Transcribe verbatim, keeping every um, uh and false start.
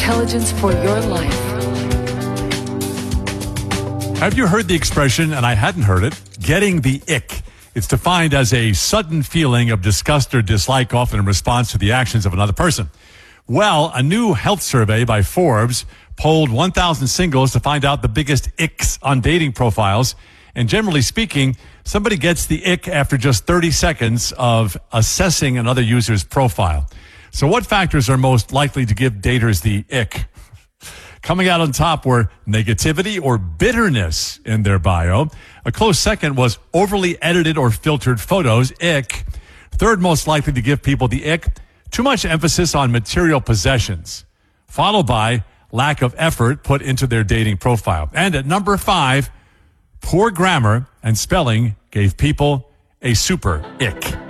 intelligence for your life. Have you heard the expression, and I hadn't heard it, getting the ick? It's defined as a sudden feeling of disgust or dislike, often in response to the actions of another person. Well, a new health survey by Forbes polled one thousand singles to find out the biggest icks on dating profiles. And generally speaking, somebody gets the ick after just thirty seconds of assessing another user's profile. So what factors are most likely to give daters the ick? Coming out on top were negativity or bitterness in their bio. A close second was overly edited or filtered photos, ick. Third most likely to give people the ick, too much emphasis on material possessions, followed by lack of effort put into their dating profile. And at number five, poor grammar and spelling gave people a super ick.